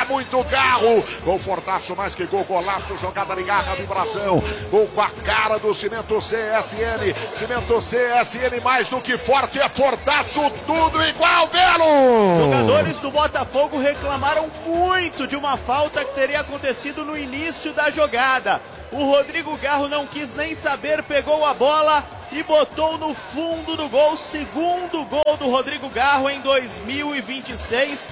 muito Garro. Gol fortaço, mais que gol, golaço, jogada de garra, vibração. Gol com a cara do Cimento CSN. Cimento CSN mais do que forte, é fortaço, tudo igual, Belo. Jogadores do Botafogo reclamaram muito de uma falta que teria acontecido no início da jogada. O Rodrigo Garro não quis nem saber, pegou a bola e botou no fundo do gol. Segundo gol do Rodrigo Garro em 2026,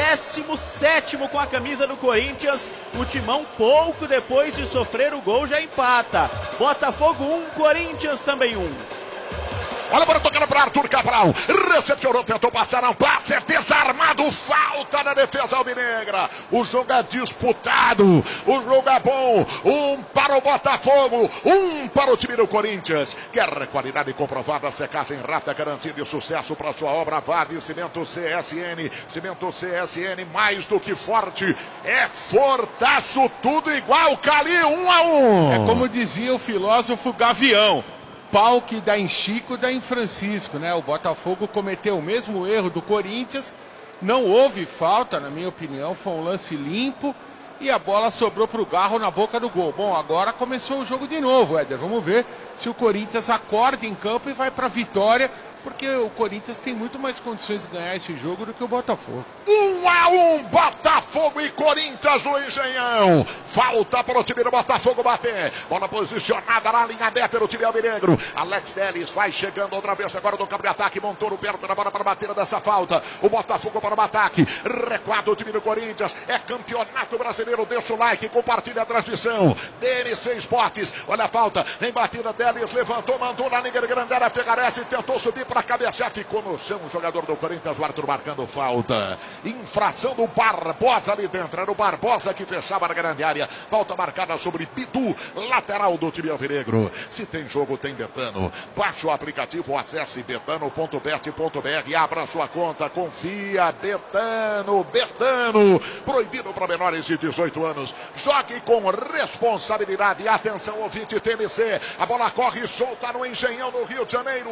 17º com a camisa do Corinthians. O Timão, pouco depois de sofrer o gol, já empata. Botafogo 1, Corinthians também 1. Olha para tocando para Arthur Cabral. Recepcionou, tentou passar, não passa, é desarmado. Falta na defesa alvinegra. O jogo é disputado. O jogo é bom. Um para o Botafogo, um para o time do Corinthians. Quer qualidade comprovada, secagem rápida, garantia de sucesso para sua obra. Vale Cimento CSN. Cimento CSN mais do que forte. É fortaço, tudo igual. Cali 1-1. É como dizia o filósofo Gavião. Pau que dá em Chico, dá em Francisco, né? O Botafogo cometeu o mesmo erro do Corinthians, não houve falta, na minha opinião, foi um lance limpo e a bola sobrou para o Garro na boca do gol. Bom, agora começou o jogo de novo, Éder. Vamos ver se o Corinthians acorda em campo e vai para a vitória, porque o Corinthians tem muito mais condições de ganhar esse jogo do que o Botafogo. 1-1, Botafogo e Corinthians no Engenhão. Falta para o time do Botafogo bater. Bola posicionada na linha aberta do time alvinegro. Alex Telles vai chegando outra vez agora no campo de ataque. Montoro perto da bola para bater dessa falta. O Botafogo para o ataque. Recuado o time do Corinthians. É campeonato brasileiro. Deixa o like, compartilha a transmissão. DMC Esportes. Olha a falta. Em batida, Telles levantou, mandou na linha de grande área. Fegarese tentou subir para cabecear. Ficou no chão o jogador do Corinthians. O Arthur marcando falta. Infração do Barbosa ali dentro. Era o Barbosa que fechava na grande área. Falta marcada sobre Bidu, lateral do time alvinegro. Se tem jogo, tem Betano. Baixe o aplicativo, acesse betano.bet.br. Abra sua conta, confia. Betano, Betano. Proibido para menores de 18 anos. Jogue com responsabilidade. Atenção, ouvinte TMC. A bola corre solta no Engenhão do Rio de Janeiro.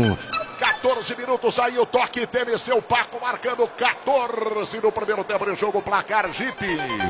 14 minutos aí o toque. TMC, o Paco marcando 14 no primeiro tempo de jogo. Placar Jeep.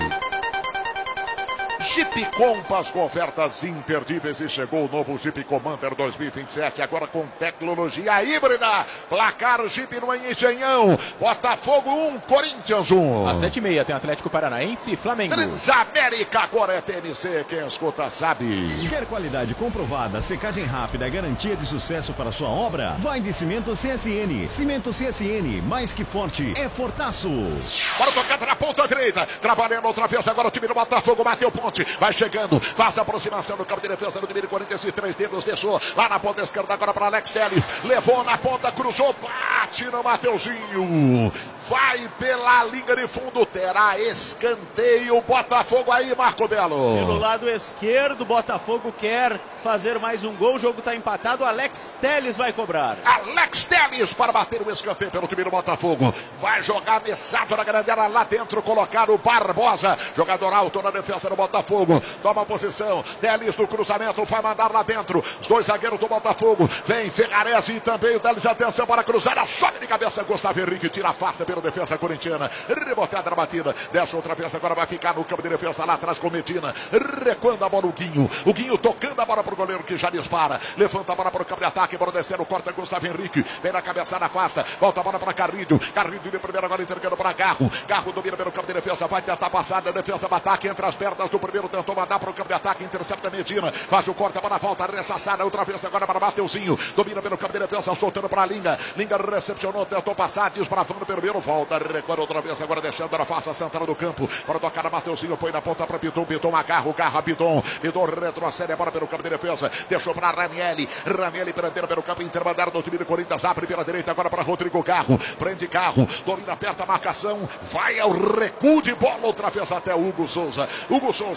Jeep Compass com ofertas imperdíveis e chegou o novo Jeep Commander 2027, agora com tecnologia híbrida. Placar Jeep no Engenhão. Botafogo 1, Corinthians 1. Às 7h30 tem Atlético Paranaense e Flamengo. Transamérica, agora é TMC, quem escuta sabe. Quer qualidade comprovada, secagem rápida, garantia de sucesso para sua obra? Vai de Cimento CSN. Cimento CSN, mais que forte, é fortaço. Bora tocar na ponta direita, trabalhando outra vez agora o time do Botafogo, bateu ponte. Vai chegando, faz a aproximação do campo de defesa do time do Corinthians de 3 dedos, deixou lá na ponta esquerda agora para Alex Telles, levou na ponta, cruzou, bate no Mateuzinho, vai pela linha de fundo, terá escanteio, Botafogo aí, Marco Belo. Pelo lado esquerdo, Botafogo quer fazer mais um gol, o jogo está empatado, Alex Telles vai cobrar. Alex Telles para bater o escanteio pelo time do Botafogo, vai jogar Messato na grande área lá dentro, colocar o Barbosa, jogador alto na defesa do Botafogo, toma a posição, Telles no cruzamento, vai mandar lá dentro, os dois zagueiros do Botafogo, vem Ferrarese e também o Telles, atenção para cruzar, a sobe de cabeça, Gustavo Henrique, tira a face pela defesa corintiana, rebotada na batida, desce outra vez, agora vai ficar no campo de defesa lá atrás com Medina, recuando a bola o Guinho tocando a bola pro goleiro que já dispara, levanta a bola para o campo de ataque, bola descendo, corta Gustavo Henrique, vem na cabeçada, afasta, volta a bola para Carrilho de primeira, agora entregando para Garro domina pelo campo de defesa, vai tentar passada, defesa, ataque, entre as pernas do primeiro, tentou mandar para o campo de ataque, intercepta Medina, faz o corte, a bola volta, ressaçada, outra vez agora para Mateuzinho, domina pelo campo de defesa, soltando para a Linga recepcionou, tentou passar, desbravando pelo meio, volta, recuando outra vez, agora deixando na face central do campo, para tocar a Mateuzinho, põe na ponta para Piton, agarra, Piton retrocede a bola pelo campo de defesa, deixou para Ranieri prendendo pelo campo intermediário do time do Corinthians, abre pela direita agora para Rodrigo Garro, prende Garro, domina, aperta a marcação, vai ao recuo de bola outra vez até Hugo Souza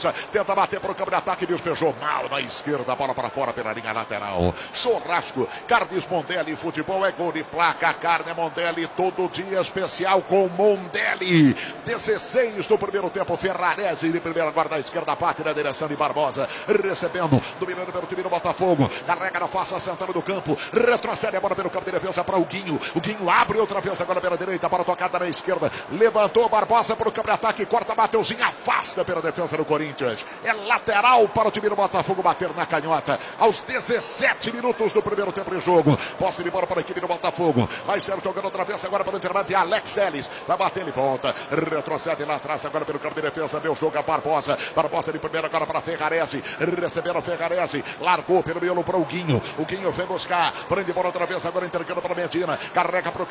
Barbosa. Tenta bater para o campo de ataque. Despejou mal na esquerda. Bola para fora pela linha lateral. Churrasco. Carnes Mondelli. Futebol é gol de placa. Carne Mondelli. Todo dia especial com Mondelli. 16 do primeiro tempo. Ferrarese de primeira guarda esquerda. Parte na direção de Barbosa. Recebendo. Dominando pelo time do Botafogo. Carrega na face central do campo. Retrocede a bola pelo campo de defesa para o Guinho. O Guinho abre outra vez agora pela direita. Para a tocada na esquerda. Levantou Barbosa para o campo de ataque. Corta Mateuzinho. Afasta pela defesa do Corinthians. É lateral para o time do Botafogo bater na canhota. Aos 17 minutos do primeiro tempo de jogo. Posse de bola para a equipe do Botafogo. Vai ser jogando outra vez agora para o intervalo de Alex Telles. Vai bater, ele volta. Retrocede lá atrás agora pelo campo de defesa. Deu jogo a Barbosa. Barbosa de primeira agora para Ferrarese. Recebendo Ferrarese. Largou pelo miolo para o Guinho. O Guinho vem buscar. Prende bola outra vez agora entregando para Medina. Carrega para o